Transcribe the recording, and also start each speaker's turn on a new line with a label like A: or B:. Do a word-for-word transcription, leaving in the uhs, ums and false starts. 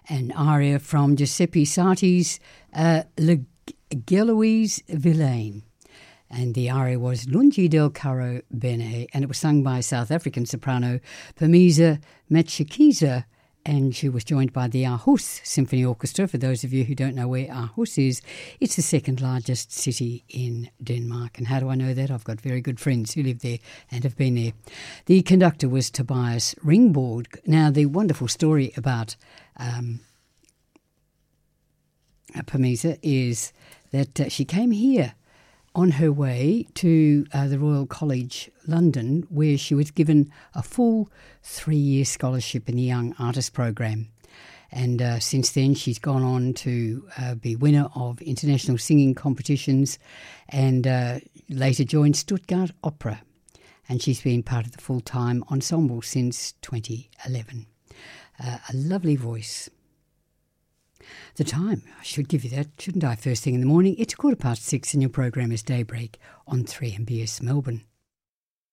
A: an aria from Giuseppe Sarti's uh, Le Geloise Villain. And the aria was Lungi del Caro Bene, and it was sung by South African soprano Phumeza Matshikiza, and she was joined by the Aarhus Symphony Orchestra. For those of you who don't know where Aarhus is, it's the second largest city in Denmark. And how do I know that? I've got very good friends who live there and have been there. The conductor was Tobias Ringborg. Now, the wonderful story about um, Phumeza is that uh, she came here on her way to uh, the Royal College London, where she was given a full three-year scholarship in the Young Artist Program. And uh, since then, she's gone on to uh, be winner of international singing competitions and uh, later joined Stuttgart Opera. And she's been part of the full-time ensemble since twenty eleven. Uh, a lovely voice. The time, I should give you that, shouldn't I? First thing in the morning, it's a quarter past six and your program is Daybreak on three M B S Melbourne.